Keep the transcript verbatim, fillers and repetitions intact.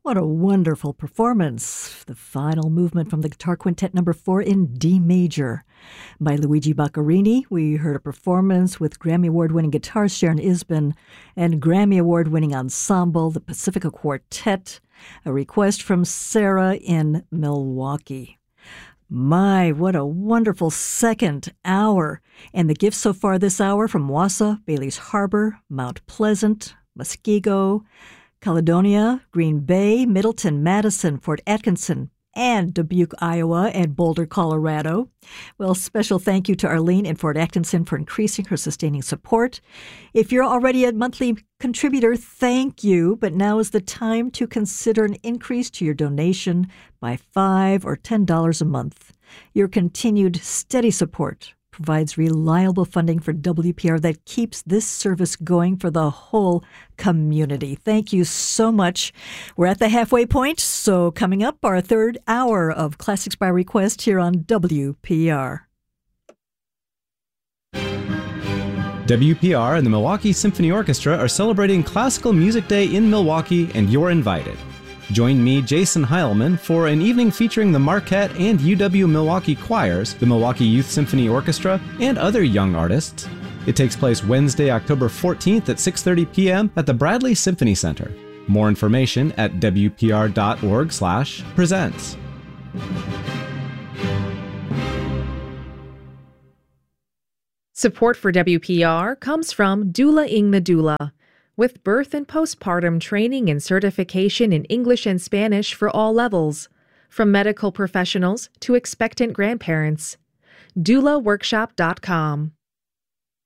What a wonderful performance. The final movement from the Guitar Quintet number four in D major by Luigi Boccherini. We heard a performance with Grammy Award-winning guitarist Sharon Isbin and Grammy Award-winning ensemble, the Pacifica Quartet, a request from Sarah in Milwaukee. My, what a wonderful second hour. And the gifts so far this hour from Wausau, Bailey's Harbor, Mount Pleasant, Muskego, Caledonia, Green Bay, Middleton, Madison, Fort Atkinson, and Dubuque, Iowa, and Boulder, Colorado. Well, special thank you to Arlene in Fort Atkinson for increasing her sustaining support. If you're already a monthly contributor, thank you, but now is the time to consider an increase to your donation by five dollars or ten dollars a month. Your continued steady support provides reliable funding for W P R that keeps this service going for the whole community. Thank you so much. We're at the halfway point, so coming up, our third hour of Classics by Request here on W P R. W P R and the Milwaukee Symphony Orchestra are celebrating Classical Music Day in Milwaukee, and you're invited. Join me, Jason Heilman, for an evening featuring the Marquette and U W Milwaukee choirs, the Milwaukee Youth Symphony Orchestra, and other young artists. It takes place Wednesday, October fourteenth at six thirty p.m. at the Bradley Symphony Center. More information at w p r dot org slash presents. Support for W P R comes from Doula-ing the Doula, with birth and postpartum training and certification in English and Spanish for all levels, from medical professionals to expectant grandparents. doula workshop dot com.